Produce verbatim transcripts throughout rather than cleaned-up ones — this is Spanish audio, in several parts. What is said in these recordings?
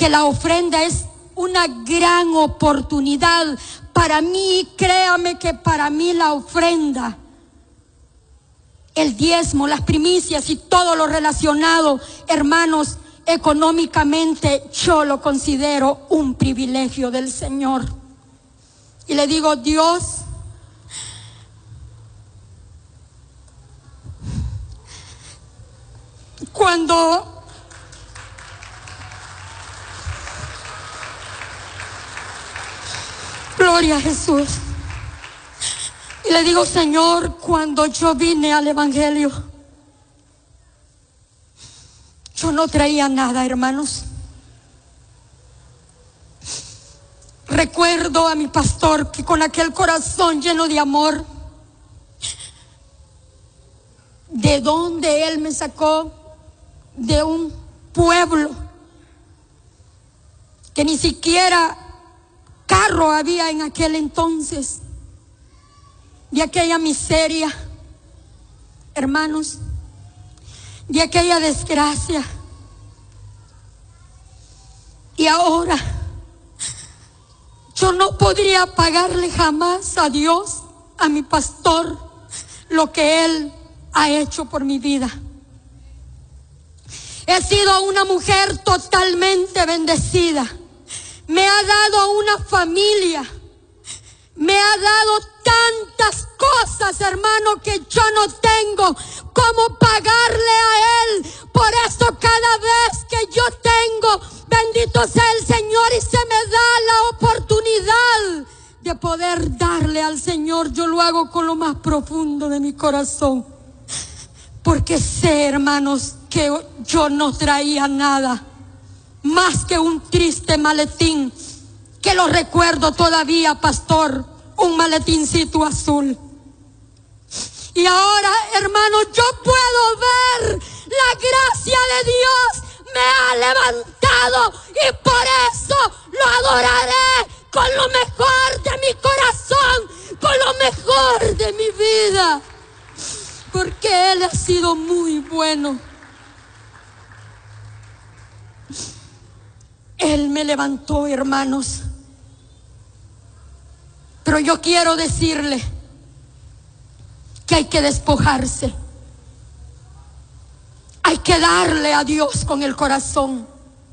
que la ofrenda es una gran oportunidad. Para mí, créame que para mí la ofrenda, el diezmo, las primicias y todo lo relacionado, hermanos, económicamente yo lo considero un privilegio del Señor. Y le digo, Dios, cuando gloria a Jesús. Y le digo, Señor, cuando yo vine al Evangelio, yo no traía nada, hermanos. Recuerdo a mi pastor que con aquel corazón lleno de amor, de donde él me sacó, de un pueblo que ni siquiera carro había en aquel entonces, de aquella miseria, hermanos, de aquella desgracia. Y ahora yo no podría pagarle jamás a Dios, a mi pastor, lo que Él ha hecho por mi vida. He sido una mujer totalmente bendecida. Me ha dado una familia. Me ha dado tantas cosas, hermano, que yo no tengo cómo pagarle a Él. Por eso cada vez que yo tengo, bendito sea el Señor, y se me da la oportunidad de poder darle al Señor, yo lo hago con lo más profundo de mi corazón. Porque sé, hermanos, que yo no traía nada más que un triste maletín, que lo recuerdo todavía, pastor, un maletincito azul. Y ahora, hermano, yo puedo ver la gracia de Dios me ha levantado, y por eso lo adoraré con lo mejor de mi corazón, con lo mejor de mi vida, porque Él ha sido muy bueno. Él me levantó, hermanos. Pero yo quiero decirle que hay que despojarse. Hay que darle a Dios con el corazón.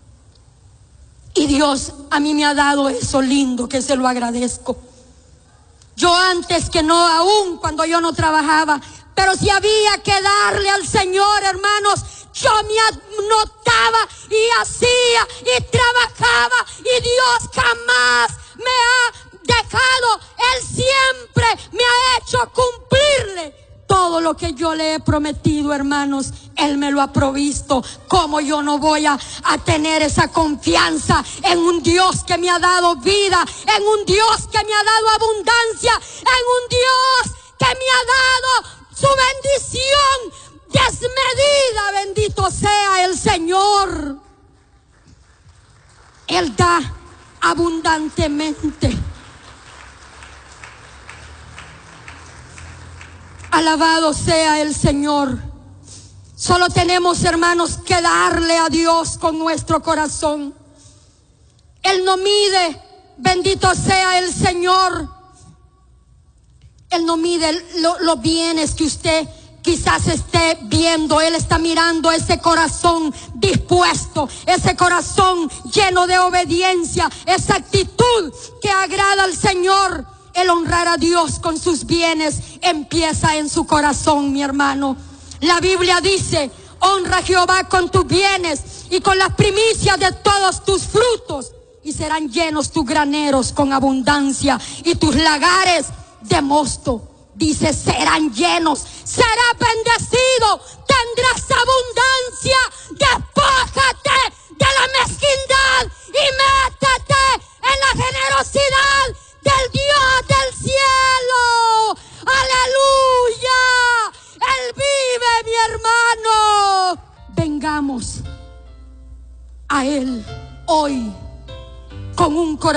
Y Dios a mí me ha dado eso lindo, que se lo agradezco. Yo antes que no, aún cuando yo no trabajaba, pero si había que darle al Señor, hermanos, yo me anotaba y hacía y trabajaba, y Dios jamás me ha dejado. Él siempre me ha hecho cumplirle todo lo que yo le he prometido, hermanos. Él me lo ha provisto. ¿Cómo yo no voy a, a tener esa confianza en un Dios que me ha dado vida, en un Dios que me ha dado abundancia, en un Dios que me ha dado su bendición desmedida? Bendito sea el Señor. Él da abundantemente. Alabado sea el Señor. Solo tenemos, hermanos, que darle a Dios con nuestro corazón. Él no mide, bendito sea el Señor, Él no mide lo, los bienes que usted quizás esté viendo. Él está mirando ese corazón dispuesto, ese corazón lleno de obediencia, esa actitud que agrada al Señor. El honrar a Dios con sus bienes empieza en su corazón, mi hermano. La Biblia dice: honra a Jehová con tus bienes y con las primicias de todos tus frutos, y serán llenos tus graneros con abundancia, y tus lagares de mosto, dice, serán llenos. Serás bendecido, tendrás abundancia. Despójate de la mezquindad y